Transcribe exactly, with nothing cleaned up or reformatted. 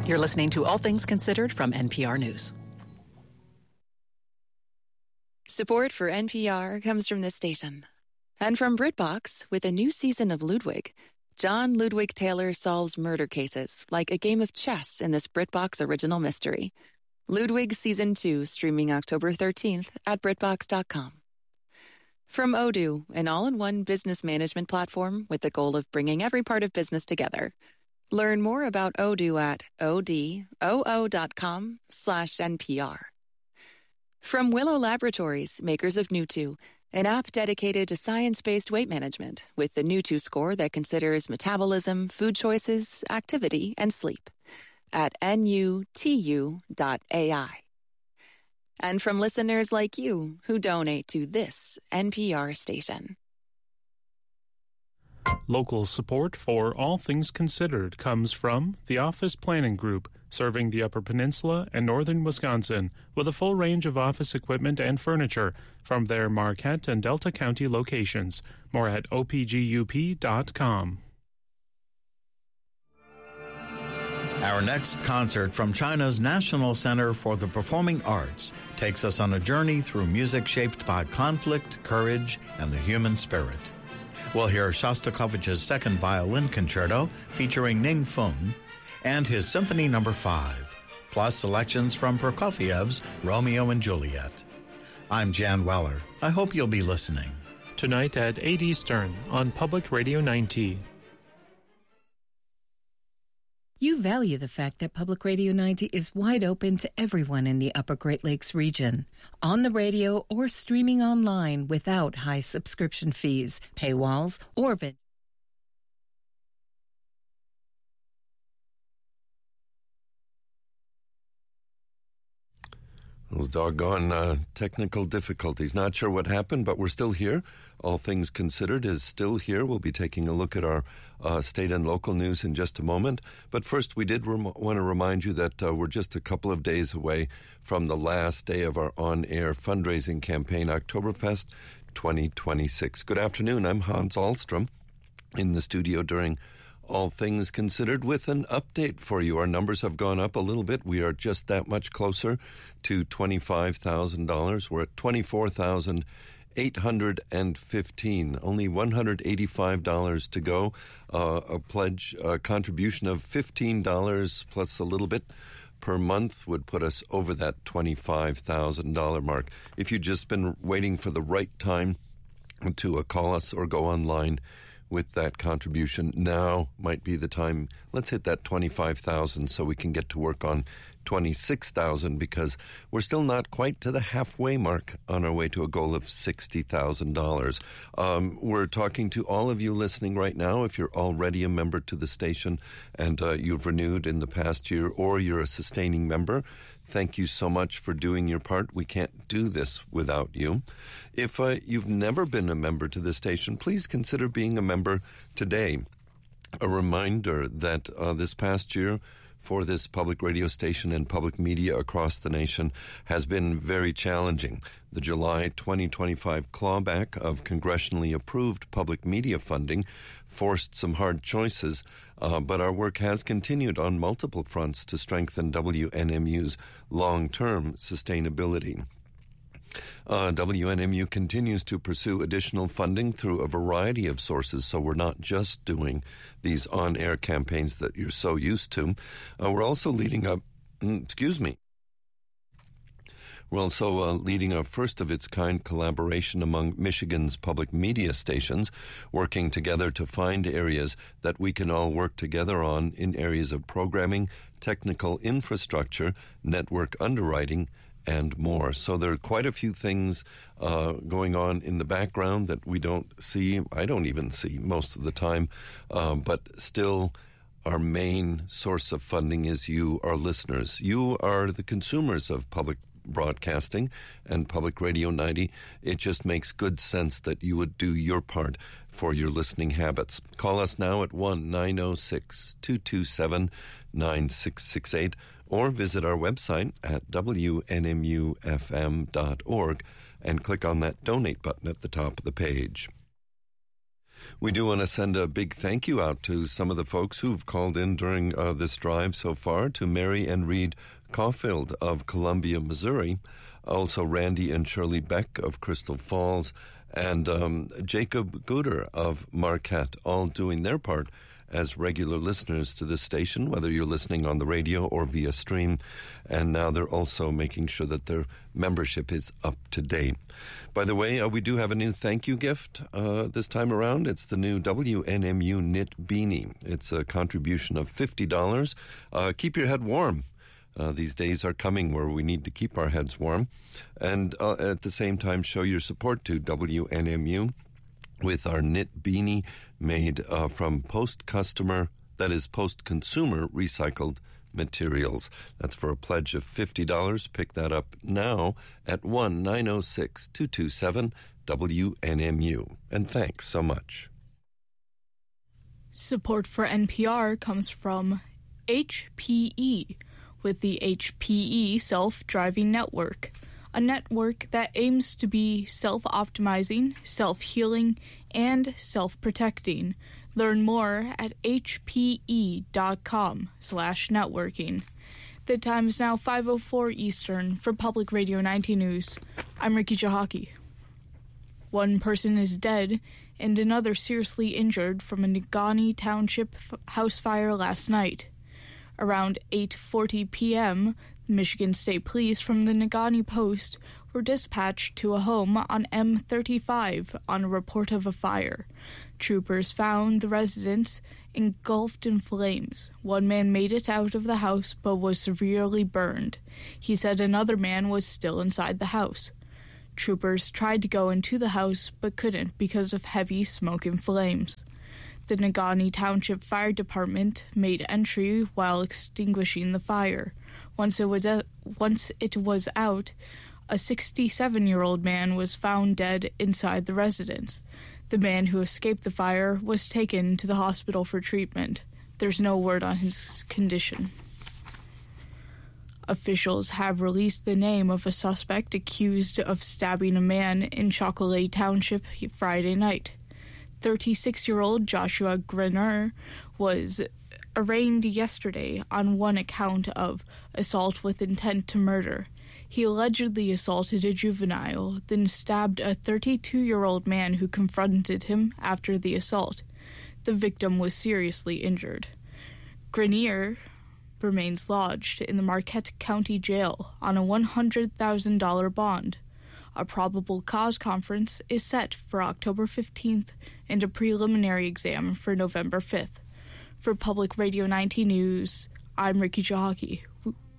You're listening to All Things Considered from N P R News. Support for N P R comes from this station. And from BritBox, with a new season of Ludwig, John Ludwig Taylor solves murder cases like a game of chess in this BritBox original mystery. Ludwig Season two, streaming October thirteenth at BritBox dot com. From Odoo, an all-in-one business management platform with the goal of bringing every part of business together. Learn more about Odoo at odoo.com slash NPR. From Willow Laboratories, makers of Nutu, an app dedicated to science-based weight management with the Nutu score that considers metabolism, food choices, activity, and sleep at nutu dot A I. And from listeners like you who donate to this N P R station. Local support for All Things Considered comes from the Office Planning Group, serving the Upper Peninsula and northern Wisconsin with a full range of office equipment and furniture from their Marquette and Delta County locations. More at O P G U P dot com. Our next concert from China's National Center for the Performing Arts takes us on a journey through music shaped by conflict, courage, and the human spirit. We'll hear Shostakovich's Second Violin Concerto featuring Ning Feng and his Symphony Number five, plus selections from Prokofiev's Romeo and Juliet. I'm Jan Weller. I hope you'll be listening. Tonight at eight Eastern on Public Radio ninety. You value the fact that Public Radio ninety is wide open to everyone in the Upper Great Lakes region, on the radio or streaming online without high subscription fees, paywalls, or vid- Those doggone uh, technical difficulties. Not sure what happened, but we're still here. All Things Considered is still here. We'll be taking a look at our uh, state and local news in just a moment. But first, we did rem- want to remind you that uh, we're just a couple of days away from the last day of our on-air fundraising campaign, Oktoberfest twenty twenty-six. Good afternoon. I'm Hans Ahlstrom in the studio during All Things Considered with an update for you. Our numbers have gone up a little bit. We are just that much closer to twenty-five thousand dollars. We're at twenty-four thousand eight hundred fifteen dollars. Only one hundred eighty-five dollars to go. Uh, a pledge uh, contribution of fifteen dollars plus a little bit per month would put us over that twenty-five thousand dollars mark. If you've just been waiting for the right time to uh, call us or go online with that contribution, now might be the time. Let's hit that twenty-five thousand so we can get to work on twenty-six thousand, because we're still not quite to the halfway mark on our way to a goal of sixty thousand dollars. Um, we're talking to all of you listening right now. If you're already a member to the station and uh, you've renewed in the past year, or you're a sustaining member, thank you so much for doing your part. We can't do this without you. If uh, you've never been a member to the station, please consider being a member today. A reminder that uh, this past year for this public radio station and public media across the nation has been very challenging. The July twenty twenty-five clawback of congressionally approved public media funding forced some hard choices, uh, but our work has continued on multiple fronts to strengthen W N M U's long-term sustainability. Uh, W N M U continues to pursue additional funding through a variety of sources, so we're not just doing these on-air campaigns that you're so used to. Uh, we're also leading a, excuse me, we're also uh, leading a first-of-its-kind collaboration among Michigan's public media stations, working together to find areas that we can all work together on in areas of programming, technical infrastructure, network underwriting, and more. So there are quite a few things uh, going on in the background that we don't see. I don't even see most of the time, um, but still our main source of funding is you, our listeners. You are the consumers of public broadcasting and Public Radio ninety. It just makes good sense that you would do your part for your listening habits. Call us now at one nine zero six, two two seven, nine six six eight or visit our website at W N M U F M dot org and click on that donate button at the top of the page. We do want to send a big thank you out to some of the folks who've called in during uh, this drive so far, to Mary and Reed Caulfield of Columbia, Missouri, also Randy and Shirley Beck of Crystal Falls, and um, Jacob Gooder of Marquette, all doing their part as regular listeners to this station, whether you're listening on the radio or via stream. And now they're also making sure that their membership is up to date. By the way, uh, we do have a new thank you gift uh, this time around. It's the new W N M U knit beanie. It's a contribution of fifty dollars. Uh, keep your head warm. Uh, these days are coming where we need to keep our heads warm. And uh, at the same time, show your support to W N M U with our knit beanie made uh, from post-customer, that is post-consumer recycled materials. That's for a pledge of fifty dollars. Pick that up now at one nine zero six, two two seven, W N M U. And thanks so much. Support for N P R comes from H P E with the H P E Self-Driving Network, a network that aims to be self-optimizing, self-healing, and self-protecting. Learn more at hpe.com slash networking. The time is now five oh four Eastern. For Public Radio ninety News, I'm Ricky Jahaki. One person is dead and another seriously injured from a Negaunee Township f- house fire last night. Around eight forty p.m., Michigan State Police from the Negaunee Post were dispatched to a home on M thirty-five on a report of a fire. Troopers found the residence engulfed in flames. One man made it out of the house but was severely burned. He said another man was still inside the house. Troopers tried to go into the house but couldn't because of heavy smoke and flames. The Negaunee Township Fire Department made entry while extinguishing the fire. Once it was, uh, once it was out, a sixty-seven-year-old man was found dead inside the residence. The man who escaped the fire was taken to the hospital for treatment. There's no word on his condition. Officials have released the name of a suspect accused of stabbing a man in Chocolate Township Friday night. thirty-six-year-old Joshua Grenier was arraigned yesterday on one account of assault with intent to murder. He allegedly assaulted a juvenile, then stabbed a thirty-two-year-old man who confronted him after the assault. The victim was seriously injured. Grenier remains lodged in the Marquette County Jail on a one hundred thousand dollars bond. A probable cause conference is set for October fifteenth and a preliminary exam for November fifth. For Public Radio ninety News, I'm Ricky Jahaki.